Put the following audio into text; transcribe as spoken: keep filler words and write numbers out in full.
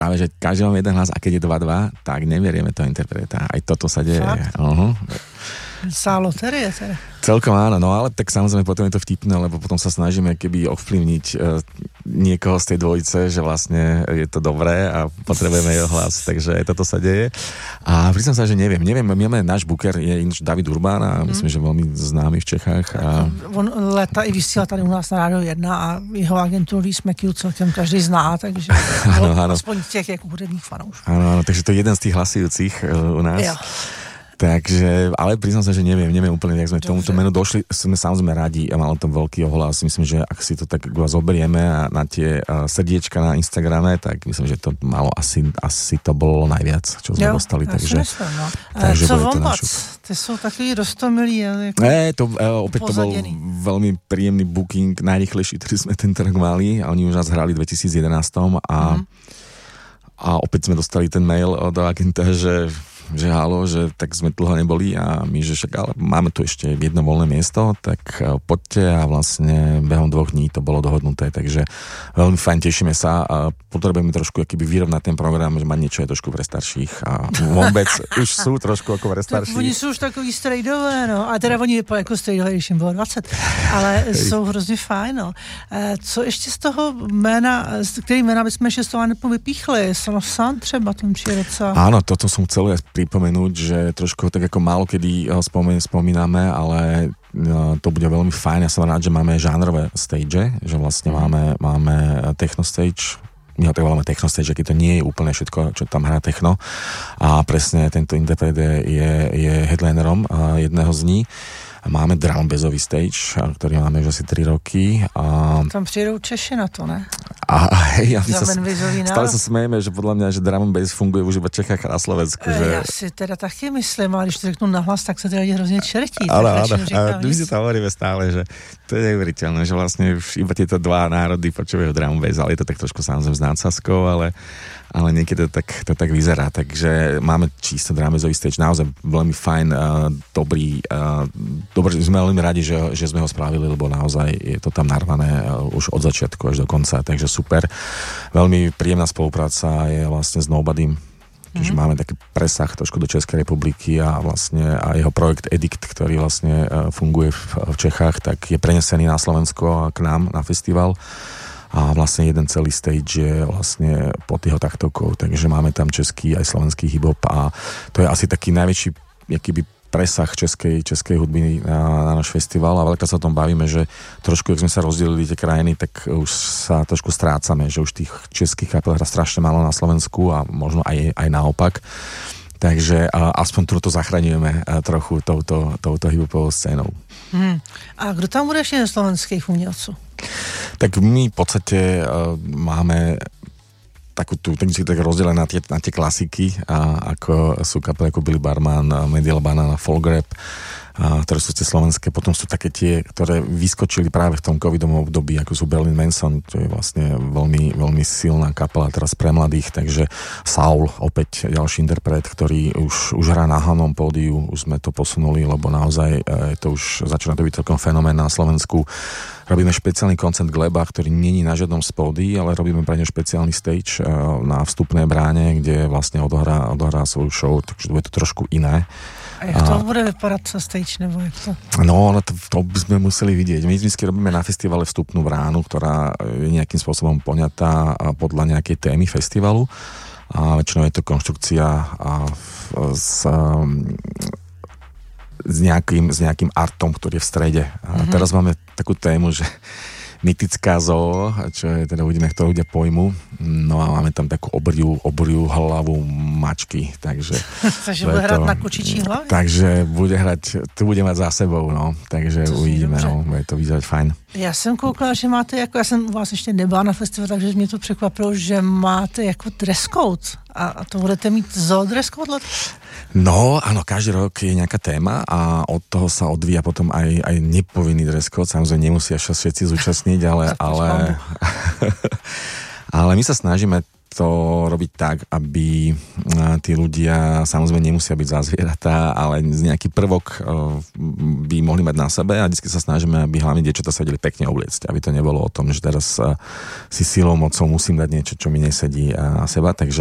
práve, že každý máme jeden hlas a keď je dva dva, tak neverieme toho interpreta. Aj toto sa deje. Uh-huh. Sá loterie teda. Celkom áno, no ale tak samozrejme potom je to vtipné, lebo potom sa snažíme keby ovplyvniť uh, niekoho z tej dvojice, že vlastne je to dobré a potrebujeme jeho hlas, takže aj toto sa deje. A priznám sa, že neviem, neviem, my máme náš booker, je inč David Urbán a myslím, mm. že veľmi známy v Čechách. A... On leta i vysílal tady u nás na Rádio jedna a jeho agenturu Lee Smekiu celkem každý zná, takže ano, ano. aspoň těch jako hudebných fanoušků. Áno, áno, takže to je jeden z tých hlasujúcich uh, u nás. Jo. Takže, ale priznám sa, že neviem, neviem úplne, jak sme k tomuto menu došli, sme samozrejme radi a malo to veľký ohlas, myslím, že ak si to tak zoberieme a na tie uh, srdiečka na Instagrame, tak myslím, že to malo asi, asi to bolo najviac, čo sme jo, dostali, takže, myslím, no. takže co Vombac? Ty sú takový roztomilí. Jako ne, to uh, opäť pozadený. To bol veľmi príjemný booking, najrýchlejší, ktorý sme tento rok mali a oni už nás hrali v dvetisíc jedenásť a, mm. a opäť sme dostali ten mail od agenta, že že halo, že tak sme dlho neboli a my, že však, ale máme tu ešte jedno voľné miesto, tak poďte a vlastne behom dvoch dní to bolo dohodnuté, takže veľmi fajn, tešíme sa a potrebujeme trošku akýby vyrovnať ten program, že mať niečo je trošku pre starších a vôbec už sú trošku ako pre starších. Tak oni sú už takový strejdové, no, a teda oni vypadajú ako strejdové, když jim bylo dvacet, ale jsou hrozně fajn, no. E, co ještě z toho jména, z který jména bychom ještě z toho nevypíchli? Sanosan třeba, ten přijde docela. Áno, toto som chcel pripomenúť, že trošku tak ako málo kedy ho spomíname, ale to bude veľmi fajn. Ja som rád, že máme žánrové stage, že vlastne máme, máme techno stage, my ho tak voláme techno stage, keď to nie je úplne všetko, čo tam hrá techno. A presne tento interpret je, je headlinerom jedného z ní. Máme drum bassový stage, ktorý máme už asi tri roky. A... Tam přijdou Češi na to, ne? A, hej, a my sa, stále sa smejeme, že podľa mňa, že drum bass funguje už iba v Čechách a na Slovensku. Že... Ja si teda taky myslím, ale když to řeknu nahlas, tak sa teda hrozne čertí. Ale áno, my si to hovoríme stále, že to je neuveriteľné, že vlastne už iba tieto dva národy počúvajú drum bass, ale je to tak trošku samozrejme s nádsazkou, ale ale niekedy to tak, to tak vyzerá, takže máme čisto dramezový stage, naozaj veľmi fajn, uh, dobrý, uh, dobrý, sme veľmi radi, že, že sme ho spravili, lebo naozaj je to tam narvané uh, už od začiatku až do konca, takže super. Veľmi príjemná spolupráca je vlastne s Nobodym, čiže mm-hmm. máme taký presah trošku do Českej republiky a vlastne a jeho projekt Edict, ktorý vlastne uh, funguje v, v Čechách, tak je prenesený na Slovensko a k nám na festival. A vlastne jeden celý stage je vlastne pod jeho taktovkou, takže máme tam český aj slovenský hip-hop a to je asi taký najväčší jakýby presah českej, českej hudby na, na náš festival a veľká sa o tom bavíme, že trošku, jak sme sa rozdelili tie krajiny, tak už sa trošku strácame, že už tých českých kapel hrá strašne málo na Slovensku a možno aj, aj naopak. Takže a, aspoň to zachraňujeme a, trochu touto, touto hip-hopovou scénou. Hmm. A kdo tam bude ešte na slovenských umělců? Tak my v podstate uh, máme takú tú, tak si tak rozdelené na tie, na tie klasiky, a ako sú kapely ako Billy Barman, Medial Banana, Folk Rap, a, ktoré sú tie slovenské. Potom sú také tie, ktoré vyskočili práve v tom covidovom období, ako sú Berlin Manson, to je vlastne veľmi, veľmi silná kapela teraz pre mladých, takže Saul, opäť ďalší interpret, ktorý už, už hrá na hlavnom pódiu, už sme to posunuli, lebo naozaj je to už začína to byť celkom fenomén na Slovensku. Robíme špeciálny koncert Gleba, ktorý není na žiadnom spódii, ale robíme pre ňo špeciálny stage na vstupnej bráne, kde vlastne odohrá, odohrá svoju show, takže bude to trošku iné. A jak to a... bude vypadat sa stage, nebo jak to? No, ale to, to by sme museli vidieť. My vždy robíme na festivale vstupnú bránu, ktorá je nejakým spôsobom poňatá podľa nejakej témy festivalu. A väčšinou je to konštrukcia a s, s, nejakým, s nejakým artom, ktorý je v strede. A mm-hmm. teraz máme takú tému, že mytická zoo, čo je, teda uvidíme, jak to ľudia pojmu. No a máme tam takú obriu, obriu hlavu mačky, takže... takže bude hrať na kočičí hlavě? Takže bude hrať, tu bude mať za sebou, no. Takže to uvidíme, no. Bude to vyzerať fajn. Já jsem koukala, že máte, jako já jsem u vás ještě nebyla na festivalu, takže mě to překvapilo, že máte jako dress code. A, a to budete mít zoo dress code? No, áno, každý rok je nejaká téma a od toho sa odvíja potom aj, aj nepovinný dress code. Samozrejme nemusia všetci zúčastniť, ale, ale, ale my sa snažíme to robiť tak, aby tí ľudia samozrejme nemusia byť za zvieratá, ale nejaký prvok by mohli mať na sebe a vždy sa snažíme, aby hlavne dievčatá sa vedeli pekne obliecť, aby to nebolo o tom, že teraz si silou, mocou musím dať niečo, čo mi nesedí na seba, takže